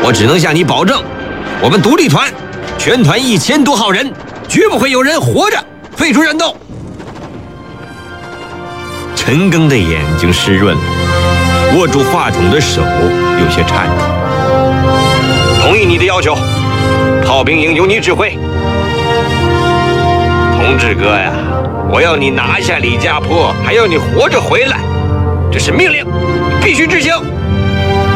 我只能向你保证，我们独立团全团1000多号人，绝不会有人活着废除战斗。陈赓的眼睛湿润了，握住话筒的手有些颤抖。同意你的要求，炮兵营由你指挥。同志哥呀，我要你拿下李家坡，还要你活着回来，这是命令，你必须执行。